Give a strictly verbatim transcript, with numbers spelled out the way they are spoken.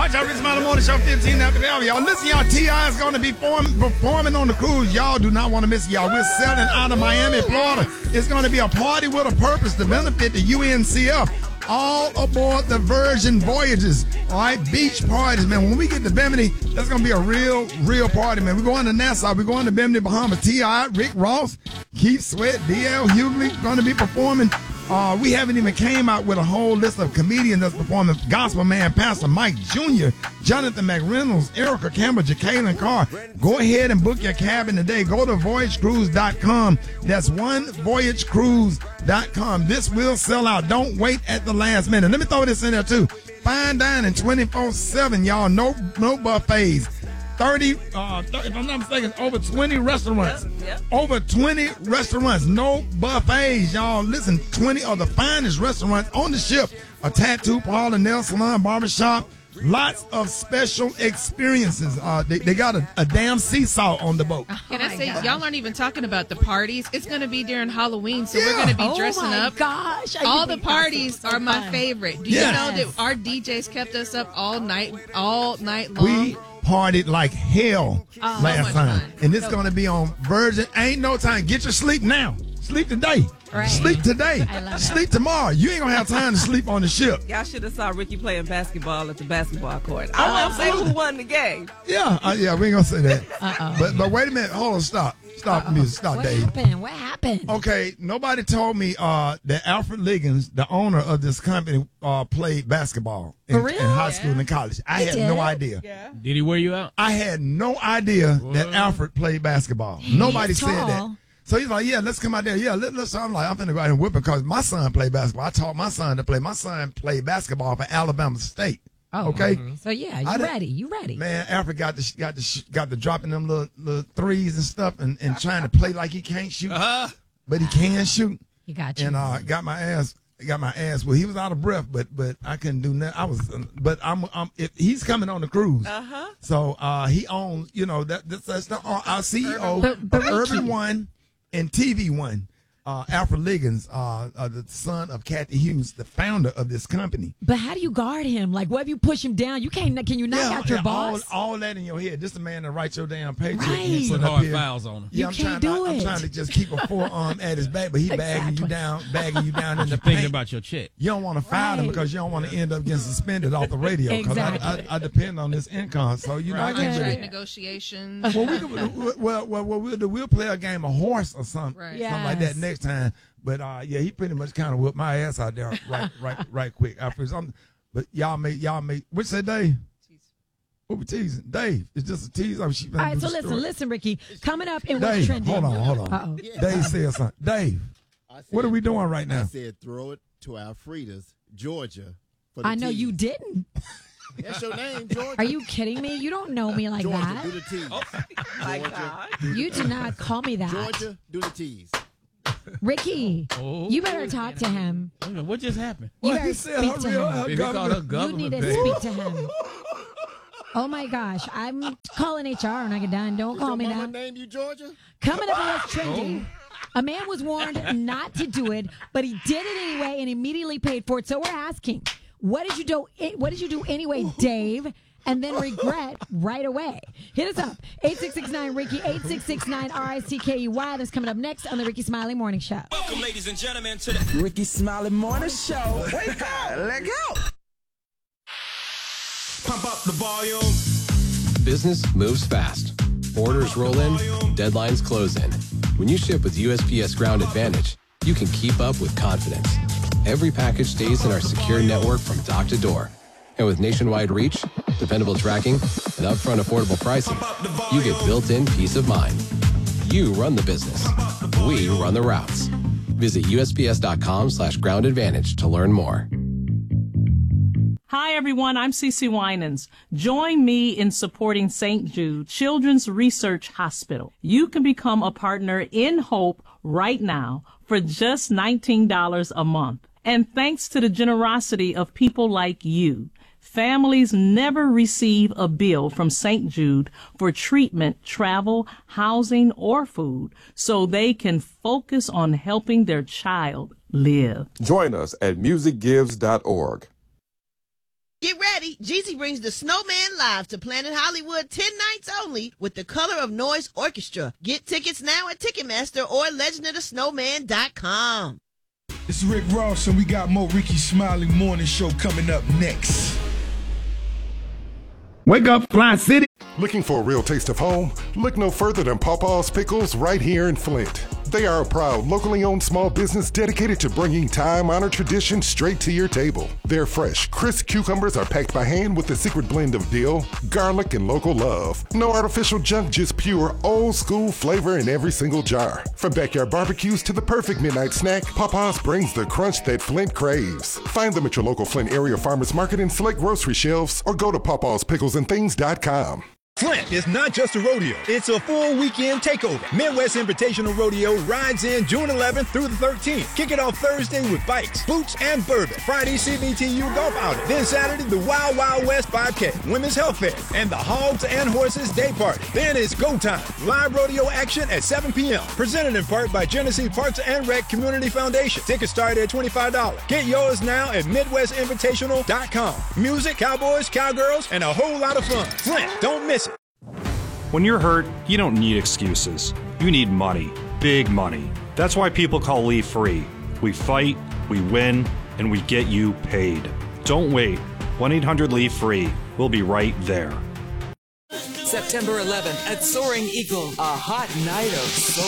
Watch out, Ricky Smiley Morning Show fifteen after the hour, y'all. Listen, y'all, T I is going to be form, performing on the cruise. Y'all do not want to miss it, y'all. We're selling out of Miami, Florida. It's going to be a party with a purpose to benefit the U N C F. All aboard the Virgin Voyages. All right, beach parties, man. When we get to Bimini, that's going to be a real, real party, man. We're going to Nassau. We're going to Bimini, Bahamas. T I, Rick Ross, Keith Sweat, D L Hughley going to be performing. Uh, we haven't even came out with a whole list of comedians that's performing. Gospel man, Pastor Mike Junior, Jonathan McReynolds, Erica Campbell, Jacqueline Carr. Go ahead and book your cabin today. Go to voyage cruise dot com. That's one voyage cruise dot com. This will sell out. Don't wait at the last minute. Let me throw this in there, too. Fine dining twenty-four seven, y'all. No, no buffets. thirty, uh, thirty, if I'm not mistaken, over twenty restaurants. Yep, yep. Over twenty restaurants. No buffets, y'all. Listen, twenty of the finest restaurants on the ship. A tattoo parlor, nail salon, barbershop. Lots of special experiences. Uh, they, they got a, a damn seesaw on the boat. Can I say, y'all aren't even talking about the parties. It's going to be during Halloween, so yeah. we're going to be oh dressing my up. Gosh. All the parties so are my favorite. Do yes. you know that our D Js kept us up all night, all night long? We partied like hell oh, last so time. Fun. And it's so going to be on Virgin. Ain't no time. Get your sleep now. Sleep today. Right. Sleep today. Sleep tomorrow. You ain't going to have time to sleep on the ship. Y'all should have saw Ricky playing basketball at the basketball court. Oh, I won't say who won the game. Yeah, uh, yeah, we ain't going to say that. Uh-oh. But but wait a minute. Hold on. Stop. Stop the music. Stop, what Dave. What happened? What happened? Okay, nobody told me uh, that Alfred Liggins, the owner of this company, uh, played basketball in, For real? in high Yeah. school and college. I He had did? no idea. Yeah. Did he wear you out? I had no idea What? that Alfred played basketball. Nobody He's said that. tall. So he's like, yeah, let's come out there. Yeah, let, let's. I'm like, I'm finna go out and whip it because my son played basketball. I taught my son to play. My son played basketball for Alabama State. Oh, okay. mm-hmm. So yeah, you I did- ready? You ready? Man, Alfred got the got the got the dropping them little little threes and stuff and, and trying to play like he can't shoot, Uh-huh. but he can shoot. He got you. And uh, got my ass. Got my ass. Well, he was out of breath, but but I couldn't do nothing. I was, but I'm. I'm if he's coming on the cruise. Uh huh. So uh, he owns, you know, that that's, that's the, uh, our C E O But- but of Ricky- Urban One and T V One, uh, Alfred Liggins, uh, uh, the son of Kathy Hughes, the founder of this company. But how do you guard him? Like, what if you push him down? You can't. Can you knock out your yeah, boss? All, all that in your head. This the man that writes your damn paycheck. Right. He's Put sitting up hard here. fouls on him. Yeah, You I'm can't trying. do I, I'm it. trying to just keep a forearm at his back, but he bagging you Exactly. down, bagging you down in the You're thinking paint. about your check. You don't want to fire them Right. because you don't want to end up getting suspended off the radio. Because Exactly. I, I, I depend on this income, so you know I Right. can't Trade really. negotiations. Well, we could, well, well, well, we'll do. We'll play a game of horse or something, Right. something like that Yes. next time. But uh, yeah, he pretty much kind of whipped my ass out there right, right, right quick after something. But y'all make y'all make. What's that, Dave? What we teasing, Dave? It's just a tease. Oh, she All right. So listen, listen, Ricky. Coming up in what's Dave, trending. hold on, hold on. Uh-oh. Dave said something. Dave, I said, what are we doing right now? I said throw it to Alfreda's, Georgia. For the I know teas. you didn't. That's your name, Georgia. Are you kidding me? You don't know me like Georgia, that. do the teas. My Georgia, God. You do not call me that. Georgia, do the teas. Ricky, Oh. you better talk to him. What just happened? You What better he said, speak her to real- him. her Baby called government- her You government, need to baby. speak to him. Oh my gosh, I'm calling H R when I get done. Don't Did call your me mama that. name you Georgia? Coming up in what's trending. A man was warned not to do it, but he did it anyway and immediately paid for it. So we're asking, what did you do? What did you do anyway, Dave? And then regret right away. Hit us up. eight six six nine Ricky, eight six six nine R I C K E Y. That's coming up next on the Ricky Smiley Morning Show. Welcome, ladies and gentlemen, to the Ricky Smiley Morning Show. Wake up. Let go. Pump Up the Volume. Business moves fast. Orders roll in, deadlines close in. When you ship with U S P S Ground Advantage, you can keep up with confidence. Every package stays in our secure network from dock to door. And with nationwide reach, dependable tracking, and upfront affordable pricing, you get built-in peace of mind. You run the business. We run the routes. Visit U S P S dot com slash ground advantage to learn more. Hi, everyone. I'm Cece Winans. Join me in supporting Saint Jude Children's Research Hospital. You can become a partner in Hope right now for just nineteen dollars a month. And thanks to the generosity of people like you, families never receive a bill from Saint Jude for treatment, travel, housing, or food, so they can focus on helping their child live. Join us at music gives dot org. Get ready. Jeezy brings the Snowman live to Planet Hollywood ten nights only with the Color of Noise Orchestra. Get tickets now at Ticketmaster or legend of the snowman dot com. This is Rick Ross, and we got more Ricky Smiley Morning Show coming up next. Wake up, Fly City. Looking for a real taste of home? Look no further than Pawpaw's Pickles right here in Flint. They are a proud, locally owned small business dedicated to bringing time-honored tradition straight to your table. Their fresh, crisp cucumbers are packed by hand with a secret blend of dill, garlic, and local love. No artificial junk, just pure, old-school flavor in every single jar. From backyard barbecues to the perfect midnight snack, Pawpaw's brings the crunch that Flint craves. Find them at your local Flint area farmers market and select grocery shelves, or go to pawpaws pickles and things dot com. Flint is not just a rodeo, it's a full weekend takeover. Midwest Invitational Rodeo rides in June eleventh through the thirteenth. Kick it off Thursday with bikes, boots, and bourbon. Friday, C B T U golf outing. Then Saturday, the Wild Wild West five K, Women's Health Fair, and the Hogs and Horses Day Party. Then it's go time. Live rodeo action at seven p.m. Presented in part by Genesee Parks and Rec Community Foundation. Tickets start at twenty-five dollars. Get yours now at Midwest Invitational dot com. Music, cowboys, cowgirls, and a whole lot of fun. Flint, don't miss it. When you're hurt, you don't need excuses. You need money. Big money. That's why people call Leave Free. We fight, we win, and we get you paid. Don't wait. one eight hundred leave free. We'll be right there. September eleventh at Soaring Eagle, a hot night of soul.